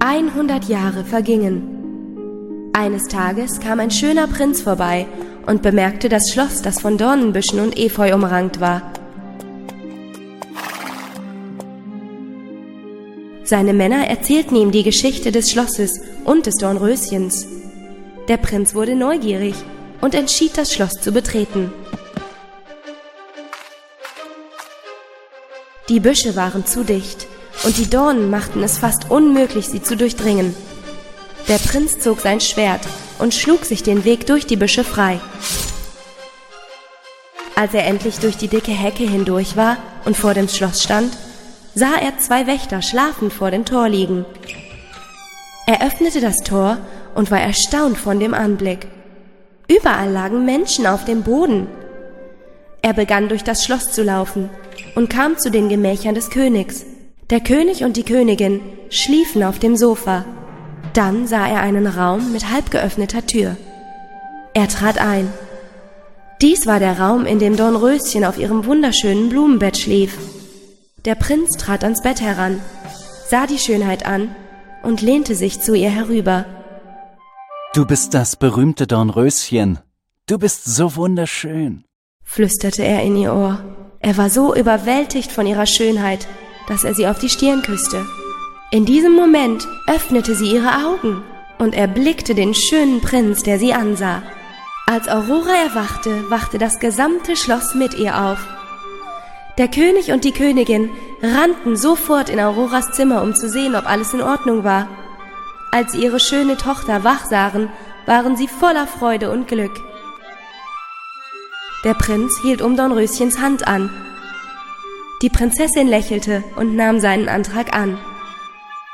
100 Jahre vergingen. Eines Tages kam ein schöner Prinz vorbei und bemerkte das Schloss, das von Dornenbüschen und Efeu umrankt war. Seine Männer erzählten ihm die Geschichte des Schlosses und des Dornröschens. Der Prinz wurde neugierig und entschied, das Schloss zu betreten. Die Büsche waren zu dicht und die Dornen machten es fast unmöglich, sie zu durchdringen. Der Prinz zog sein Schwert und schlug sich den Weg durch die Büsche frei. Als er endlich durch die dicke Hecke hindurch war und vor dem Schloss stand, sah er 2 Wächter schlafend vor dem Tor liegen. Er öffnete das Tor und war erstaunt von dem Anblick. Überall lagen Menschen auf dem Boden. Er begann durch das Schloss zu laufen und kam zu den Gemächern des Königs. Der König und die Königin schliefen auf dem Sofa. Dann sah er einen Raum mit halb geöffneter Tür. Er trat ein. Dies war der Raum, in dem Dornröschen auf ihrem wunderschönen Blumenbett schlief. Der Prinz trat ans Bett heran, sah die Schönheit an und lehnte sich zu ihr herüber. »Du bist das berühmte Dornröschen. Du bist so wunderschön«, flüsterte er in ihr Ohr. Er war so überwältigt von ihrer Schönheit, dass er sie auf die Stirn küsste. In diesem Moment öffnete sie ihre Augen und erblickte den schönen Prinz, der sie ansah. Als Aurora erwachte, wachte das gesamte Schloss mit ihr auf. Der König und die Königin rannten sofort in Auroras Zimmer, um zu sehen, ob alles in Ordnung war. Als sie ihre schöne Tochter wach sahen, waren sie voller Freude und Glück. Der Prinz hielt um Dornröschens Hand an. Die Prinzessin lächelte und nahm seinen Antrag an.